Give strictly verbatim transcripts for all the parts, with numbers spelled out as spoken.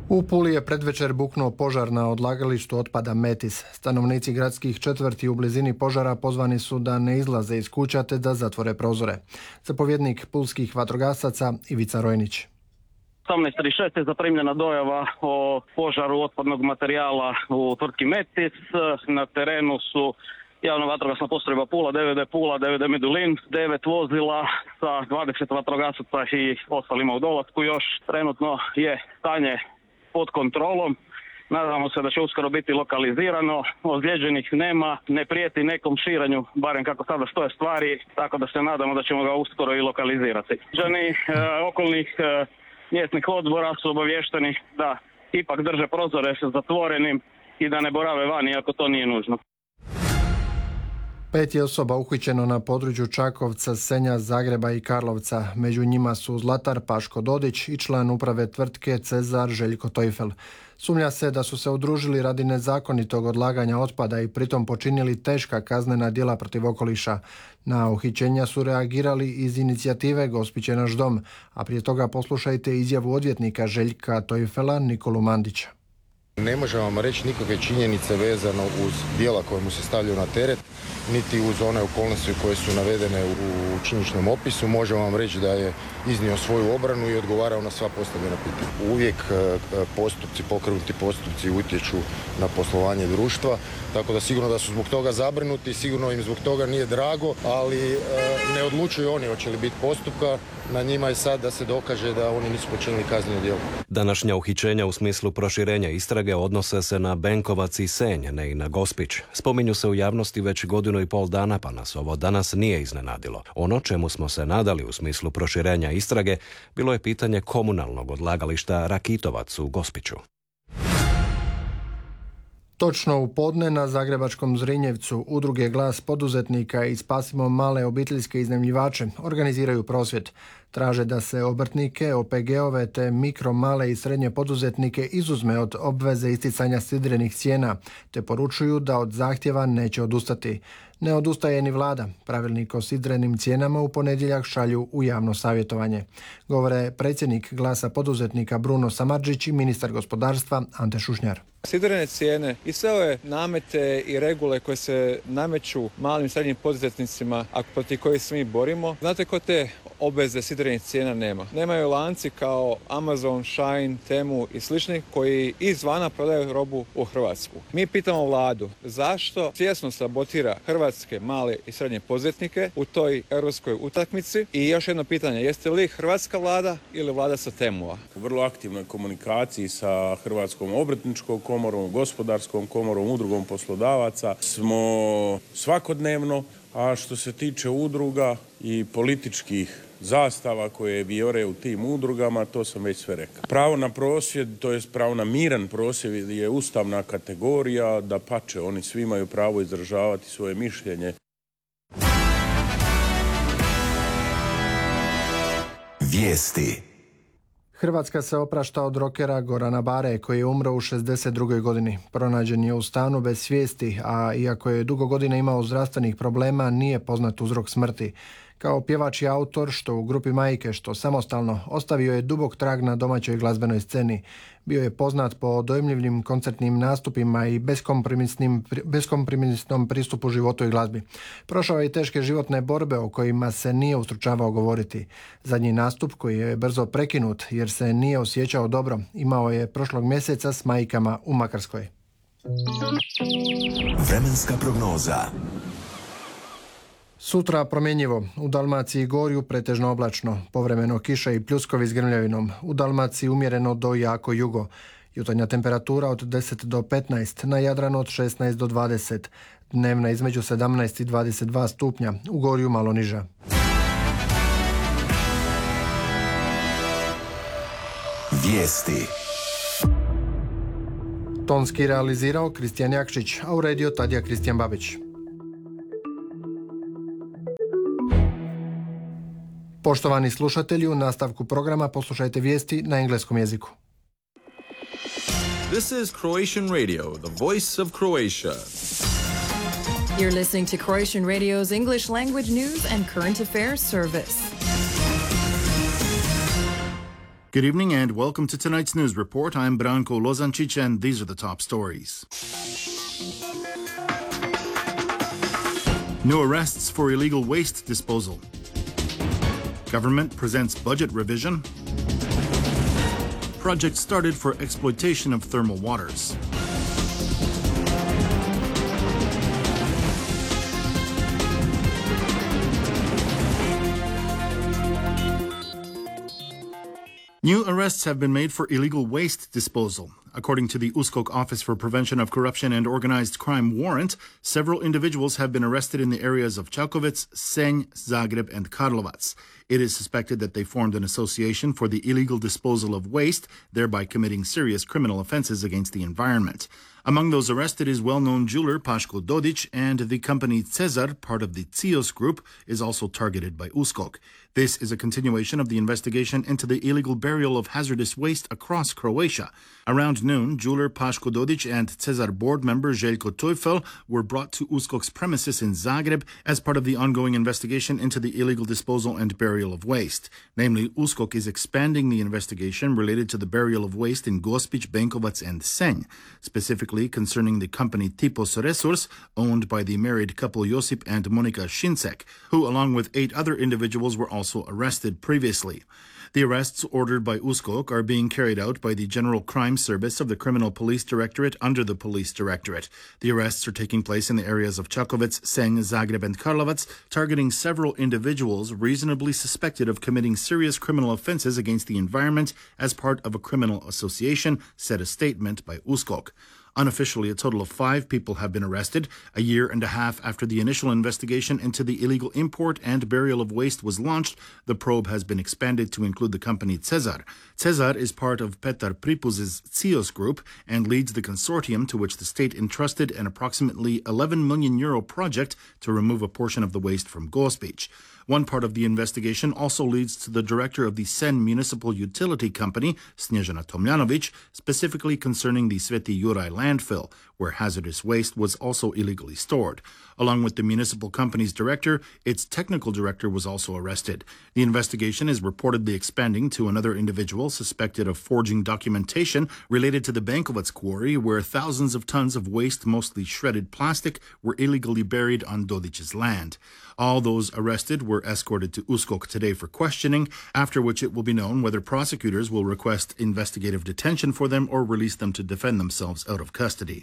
U Puli je predvečer buknuo požar na odlagalištu otpada Metis. Stanovnici gradskih četvrti u blizini požara pozvani su da ne izlaze iz kuća te da zatvore prozore. Zapovjednik pulskih vatrogasaca Ivica Rojnić. osamnaest trideset šest je zaprimljena dojava o požaru otpadnog materijala u tvrtki Metis. Na terenu su javna vatrogasna postrojba Pula, D V D Pula, D V D Medulin, devet vozila sa dvadeset vatrogasaca i ostalima u dolasku još. Trenutno je stanje pod kontrolom. Nadamo se da će uskoro biti lokalizirano. Ozlijeđenih nema, ne prijeti nekom širenju, barem kako sada stoje stvari, tako da se nadamo da ćemo ga uskoro i lokalizirati. Ženi e, okolnih e, mjesnih odbora su obavješteni da ipak drže prozore zatvorenim i da ne borave vani ako to nije nužno. Pet je osoba uhićeno na području Čakovca, Senja, Zagreba i Karlovca. Među njima su zlatar Paško Dodić i član uprave tvrtke Cezar Željko Tojfel. Sumnja se da su se udružili radi nezakonitog odlaganja otpada i pritom počinili teška kaznena djela protiv okoliša. Na uhićenja su reagirali iz inicijative Gospić je naš dom, a prije toga poslušajte izjavu odvjetnika Željka Tojfela Nikolu Mandića. Ne možemo vam reći nikakve činjenice vezano uz djela koje mu se stavljaju na teret, niti uz one okolnosti koje su navedene u činjeničnom opisu. Možemo vam reći da je iznio svoju obranu i odgovarao na sva postavljena pitanja. Uvijek postupci, pokrenuti postupci utječu na poslovanje društva, tako da sigurno da su zbog toga zabrinuti, sigurno im zbog toga nije drago, ali ne odlučuju oni hoće li biti postupka. Na njima je sad da se dokaže da oni nisu počinili kazneno djelo. Današnja uhićenja u smislu proširenja istrage odnose se na Benkovac i Senj, ne i na Gospić. Spominju se u javnosti već godinu i pol dana, pa nas ovo danas nije iznenadilo. Ono čemu smo se nadali u smislu proširenja istrage bilo je pitanje komunalnog odlagališta Rakitovac u Gospiću. Točno u podne na zagrebačkom Zrinjevcu udruge Glas poduzetnika i Spasimo male obiteljske iznajmljivače organiziraju prosvjed. Traže da se obrtnike, O P G-ove te mikro, male i srednje poduzetnike izuzme od obveze isticanja sidrenih cijena, te poručuju da od zahtjeva neće odustati. Ne odustaje ni vlada. Pravilnik o sidrenim cijenama u ponedjeljak šalju u javno savjetovanje. Govore predsjednik Glasa poduzetnika Bruno Samardžić i ministar gospodarstva Ante Šušnjar. Sidrene cijene i sve ove namete i regule koje se nameću malim i srednjim poduzetnicima, a protiv kojih se mi borimo, znate ko te obveze sidrenih cijena nema? Nemaju lanci kao Amazon, Shine, Temu i slični koji izvana prodaju robu u Hrvatsku. Mi pitamo vladu zašto svjesno sabotira hrvatske male i srednje poduzetnike u toj europskoj utakmici i još jedno pitanje, jeste li hrvatska vlada ili vlada sa Temua? U vrlo aktivnoj komunikaciji sa Hrvatskom obrtničkom komorom, gospodarskom komorom, udrugom poslodavaca smo svakodnevno, a što se tiče udruga i političkih zastava koje vijore u tim udrugama, to sam već sve rekao. Pravo na prosvjed, to je pravo na miran prosvjed, je ustavna kategorija, da pače, oni svi imaju pravo izražavati svoje mišljenje. Vijesti. Hrvatska se oprašta od rokera Gorana Bare, koji je umro u šezdeset drugoj godini. Pronađen je u stanu bez svijesti, a iako je dugo godina imao zdravstvenih problema, nije poznat uzrok smrti. Kao pjevač i autor, što u grupi Majke, što samostalno, ostavio je dubok trag na domaćoj glazbenoj sceni. Bio je poznat po dojmljivim koncertnim nastupima i beskompromisnim, beskompromisnom pristupu životu i glazbi. Prošao je i teške životne borbe o kojima se nije ustručavao govoriti. Zadnji nastup, koji je brzo prekinut jer se nije osjećao dobro, imao je prošlog mjeseca s Majkama u Makarskoj. Vremenska prognoza. Sutra promjenjivo, u Dalmaciji i Gorju pretežno oblačno, povremeno kiša i pljuskovi s grmljavinom, u Dalmaciji umjereno do jako jugo. Jutarnja temperatura od deset do petnaest, na Jadranu od šesnaest do dvadeset, dnevna između sedamnaest i dvadeset dva stupnja, u Gorju malo niža. Vijesti. Tonski realizirao Kristijan Jakšić, a uredio Tadija Kristijan Babić. Poštovani slušatelji, u nastavku programa poslušajte vijesti na engleskom jeziku. This is Croatian Radio, the voice of Croatia. You're listening to Croatian Radio's English language news and current affairs service. Good evening and welcome to tonight's news report. I'm Branko Lozancic and these are the top stories. New arrests for illegal waste disposal. Government presents budget revision. Project started for exploitation of thermal waters. New arrests have been made for illegal waste disposal. According to the USKOK Office for Prevention of Corruption and Organized Crime warrant, several individuals have been arrested in the areas of Čakovec, Senj, Zagreb, and Karlovac. It is suspected that they formed an association for the illegal disposal of waste, thereby committing serious criminal offenses against the environment. Among those arrested is well-known jeweler Paško Dodić, and the company Cezar, part of the Cios Group, is also targeted by USKOK. This is a continuation of the investigation into the illegal burial of hazardous waste across Croatia. Around noon, jeweler Paško Dodić and Cezar board member Željko Teufel were brought to USKOK's premises in Zagreb as part of the ongoing investigation into the illegal disposal and burial of waste. Namely, USKOK is expanding the investigation related to the burial of waste in Gospić, Benkovac, and Senj, specifically concerning the company Tipos Resurs, owned by the married couple Josip and Monika Šincek, who, along with eight other individuals, were also arrested previously. The arrests ordered by USKOK are being carried out by the General Crime Service of the Criminal Police Directorate under the Police Directorate. The arrests are taking place in the areas of Čakovec, Senj, Zagreb, and Karlovac, targeting several individuals reasonably suspected of committing serious criminal offenses against the environment as part of a criminal association, said a statement by USKOK. Unofficially, a total of five people have been arrested, a year and a half after the initial investigation into the illegal import and burial of waste was launched. The probe has been expanded to include the company Cezar. Cezar is part of Petar Pripuz's Cios Group and leads the consortium to which the state entrusted an approximately eleven million euro project to remove a portion of the waste from Gospić. One part of the investigation also leads to the director of the Senj Municipal Utility Company, Snježana Tomljanović, specifically concerning the Sveti Juraj landfill, where hazardous waste was also illegally stored. Along with the municipal company's director, its technical director was also arrested. The investigation is reportedly expanding to another individual suspected of forging documentation related to the Benkovac quarry, where thousands of tons of waste, mostly shredded plastic, were illegally buried on Dodić's land. All those arrested were escorted to USKOK today for questioning, after which it will be known whether prosecutors will request investigative detention for them or release them to defend themselves out of custody.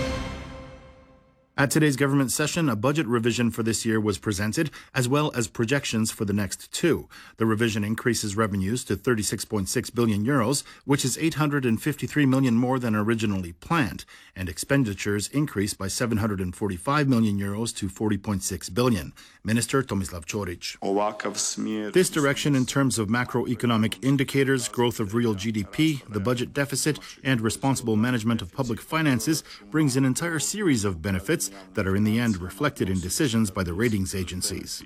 At today's government session, a budget revision for this year was presented, as well as projections for the next two. The revision increases revenues to thirty-six point six billion euros, which is eight hundred fifty-three million more than originally planned, and expenditures increase by seven hundred forty-five million euros to forty point six billion. Minister Tomislav Ćorić. This direction in terms of macroeconomic indicators, growth of real G D P, the budget deficit, and responsible management of public finances brings an entire series of benefits that are in the end reflected in decisions by the ratings agencies.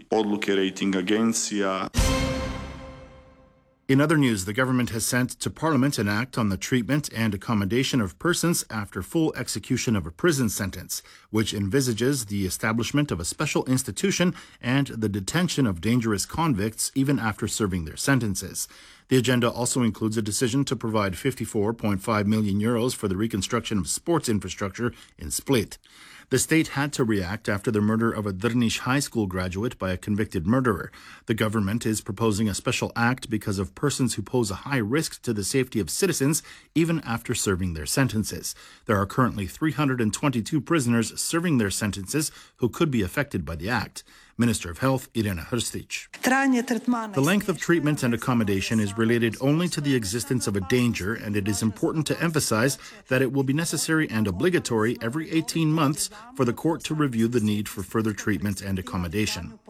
In other news, the government has sent to Parliament an act on the treatment and accommodation of persons after full execution of a prison sentence, which envisages the establishment of a special institution and the detention of dangerous convicts even after serving their sentences. The agenda also includes a decision to provide fifty-four point five million euros for the reconstruction of sports infrastructure in Split. The state had to react after the murder of a Drniš high school graduate by a convicted murderer. The government is proposing a special act because of persons who pose a high risk to the safety of citizens even after serving their sentences. There are currently three hundred twenty-two prisoners serving their sentences who could be affected by the act. Minister of Health, Irena Hrstić. The length of treatment and accommodation is related only to the existence of a danger, and it is important to emphasize that it will be necessary and obligatory every eighteen months for the court to review the need for further treatment and accommodation.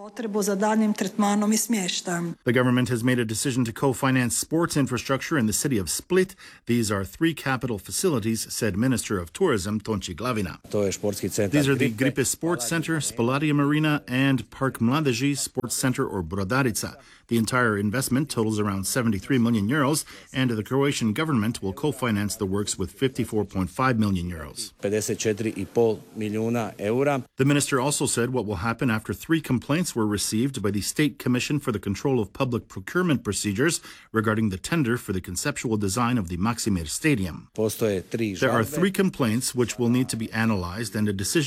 The government has made a decision to co-finance sports infrastructure in the city of Split. These are three capital facilities, said Minister of Tourism, Tonči Glavina. These are the Gripe Sports Center, Spaladium Arena, and Park Mladeži Sports Center or Brodarica. The entire investment totals around seventy-three million euros, and the Croatian government will co-finance the works with fifty-four point five million euros. The minister also said what will happen after three complaints were received by the State Commission for the Control of Public Procurement Procedures regarding the tender for the conceptual design of the Maksimir Stadium. There are three complaints which will need to be analyzed, and a decision